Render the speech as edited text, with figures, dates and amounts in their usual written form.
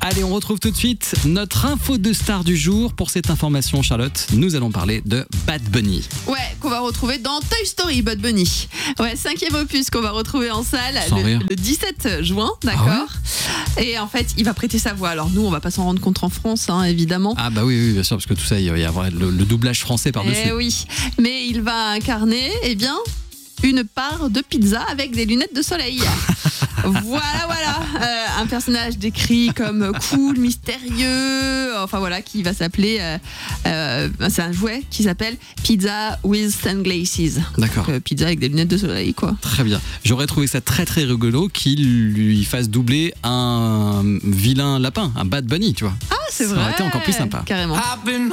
Allez, on retrouve tout de suite notre info de star du jour. Pour cette information, Charlotte, nous allons parler de Bad Bunny. Ouais, qu'on va retrouver dans Toy Story, Bad Bunny. Ouais, 5e opus qu'on va retrouver en salle le 17 juin, d'accord. Et en fait, il va prêter sa voix. Alors nous, on va pas s'en rendre compte en France, hein, évidemment. Ah bah oui, bien sûr, parce que tout ça, il va y avoir le doublage français par-dessus. Eh oui, mais il va incarner, une part de pizza avec des lunettes de soleil. Voilà. Un personnage décrit comme cool, mystérieux, qui va s'appeler... c'est un jouet qui s'appelle Pizza with Sunglasses. D'accord. Donc, pizza avec des lunettes de soleil, quoi. Très bien. J'aurais trouvé ça très très rigolo qu'il lui fasse doubler un vilain lapin, un Bad Bunny, tu vois. Ah, c'est vrai. Ça aurait été encore plus sympa. Carrément.